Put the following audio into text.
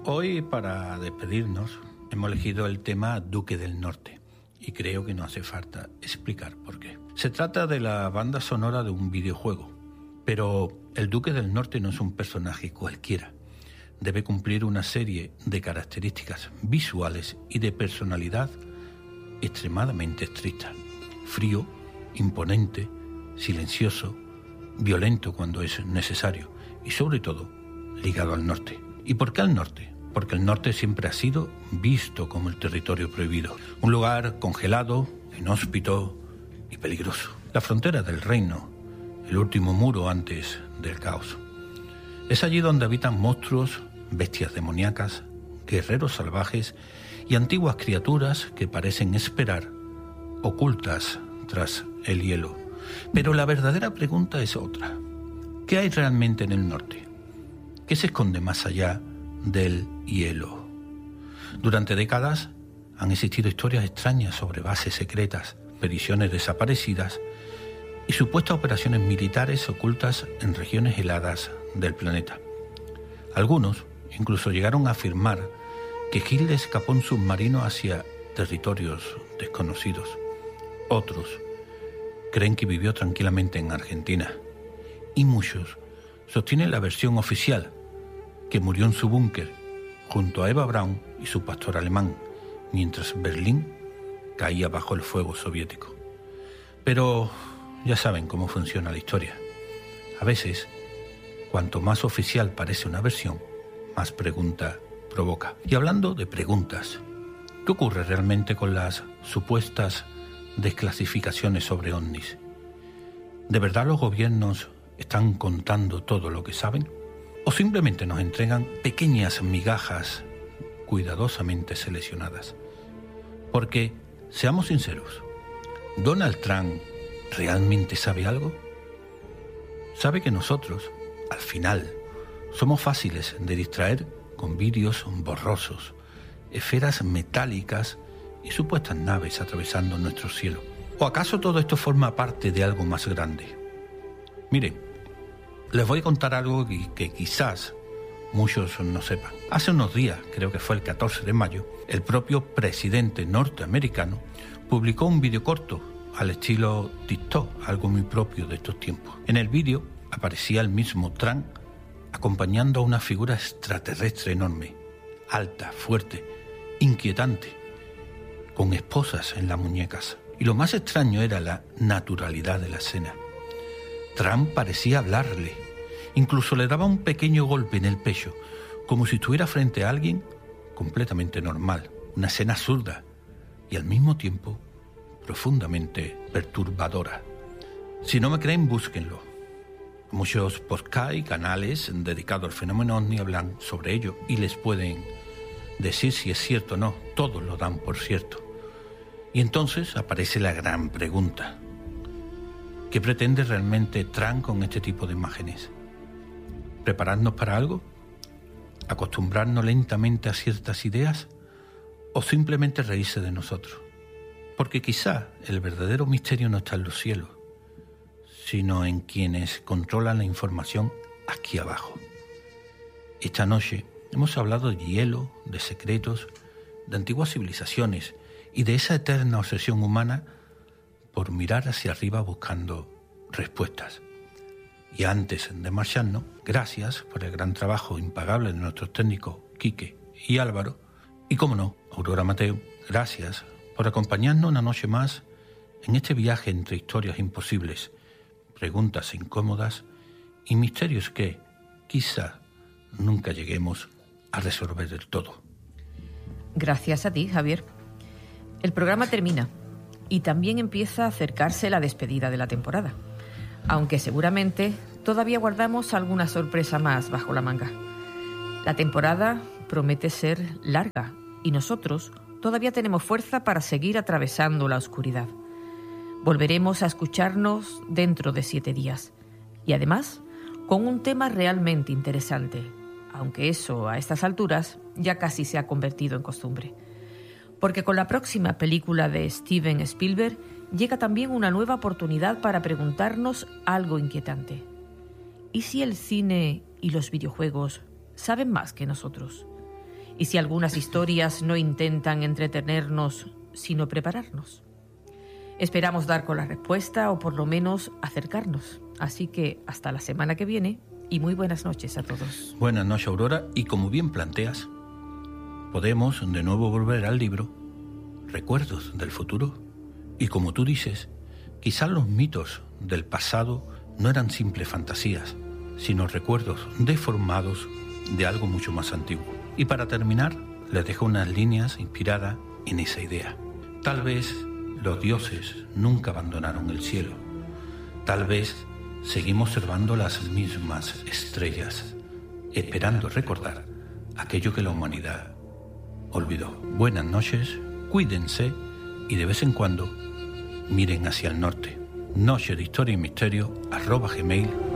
Hoy, para despedirnos, hemos elegido el tema Duque del Norte y creo que no hace falta explicar por qué. Se trata de la banda sonora de un videojuego, pero el Duque del Norte no es un personaje cualquiera. Debe cumplir una serie de características visuales y de personalidad extremadamente estrictas. Frío, imponente, silencioso, violento cuando es necesario y sobre todo ligado al norte. ¿Y por qué al norte? Porque el norte siempre ha sido visto como el territorio prohibido, un lugar congelado, inhóspito y peligroso. La frontera del reino, el último muro antes del caos. Es allí donde habitan monstruos, bestias demoníacas, guerreros salvajes y antiguas criaturas que parecen esperar, ocultas tras el hielo. Pero la verdadera pregunta es otra. ¿Qué hay realmente en el norte? ¿Qué se esconde más allá del hielo? Durante décadas han existido historias extrañas sobre bases secretas, expediciones desaparecidas y supuestas operaciones militares ocultas en regiones heladas del planeta. Algunos incluso llegaron a afirmar que Hitler escapó en submarino hacia territorios desconocidos. Otros creen que vivió tranquilamente en Argentina. Y muchos sostienen la versión oficial, que murió en su búnker junto a Eva Braun y su pastor alemán, mientras Berlín caía bajo el fuego soviético. Pero ya saben cómo funciona la historia. A veces, cuanto más oficial parece una versión, más pregunta provoca. Y hablando de preguntas, ¿qué ocurre realmente con las supuestas desclasificaciones sobre ovnis? ¿De verdad los gobiernos están contando todo lo que saben? ¿O simplemente nos entregan pequeñas migajas cuidadosamente seleccionadas? Porque, seamos sinceros, ¿Donald Trump realmente sabe algo? Sabe que nosotros, al final, somos fáciles de distraer con vídeos borrosos, esferas metálicas y supuestas naves atravesando nuestro cielo. ¿O acaso todo esto forma parte de algo más grande? Miren, les voy a contar algo que quizás muchos no sepan. Hace unos días, creo que fue el 14 de mayo, el propio presidente norteamericano publicó un vídeo corto al estilo TikTok, algo muy propio de estos tiempos. En el vídeo aparecía el mismo Trump acompañando a una figura extraterrestre enorme, alta, fuerte, inquietante, con esposas en las muñecas. Y lo más extraño era la naturalidad de la escena. Trump parecía hablarle, incluso le daba un pequeño golpe en el pecho, como si estuviera frente a alguien completamente normal, una escena absurda y al mismo tiempo profundamente perturbadora. Si no me creen, búsquenlo. Muchos podcasts y canales dedicados al fenómeno ovni hablan sobre ello y les pueden decir si es cierto o no, todos lo dan por cierto. Y entonces aparece la gran pregunta. ¿Qué pretende realmente Trump con este tipo de imágenes? ¿Prepararnos para algo? ¿Acostumbrarnos lentamente a ciertas ideas? ¿O simplemente reírse de nosotros? Porque quizá el verdadero misterio no está en los cielos, sino en quienes controlan la información aquí abajo. Esta noche hemos hablado de hielo, de secretos, de antiguas civilizaciones y de esa eterna obsesión humana por mirar hacia arriba buscando respuestas. Y antes de marcharnos, gracias por el gran trabajo impagable de nuestros técnicos Quique y Álvaro, y como no, Aurora Mateo, gracias por acompañarnos una noche más en este viaje entre historias imposibles, preguntas incómodas y misterios que, quizá, nunca lleguemos a resolver del todo. Gracias a ti, Javier. El programa termina y también empieza a acercarse la despedida de la temporada, aunque seguramente todavía guardamos alguna sorpresa más bajo la manga. La temporada promete ser larga y nosotros todavía tenemos fuerza para seguir atravesando la oscuridad. Volveremos a escucharnos dentro de 7 días y además con un tema realmente interesante, aunque eso a estas alturas ya casi se ha convertido en costumbre. Porque con la próxima película de Steven Spielberg llega también una nueva oportunidad para preguntarnos algo inquietante. ¿Y si el cine y los videojuegos saben más que nosotros? y si algunas historias no intentan entretenernos, sino prepararnos. Esperamos dar con la respuesta o por lo menos acercarnos. Así que hasta la semana que viene y muy buenas noches a todos. Buenas noches, Aurora, y como bien planteas, podemos de nuevo volver al libro Recuerdos del futuro. Y como tú dices, quizás los mitos del pasado no eran simples fantasías, sino recuerdos deformados de algo mucho más antiguo. Y para terminar, les dejo unas líneas inspiradas en esa idea. Tal vez los dioses nunca abandonaron el cielo. Tal vez seguimos observando las mismas estrellas, esperando recordar aquello que la humanidad olvidó. Buenas noches, cuídense y de vez en cuando miren hacia el norte. Noche de Historia y Misterio @gmail.com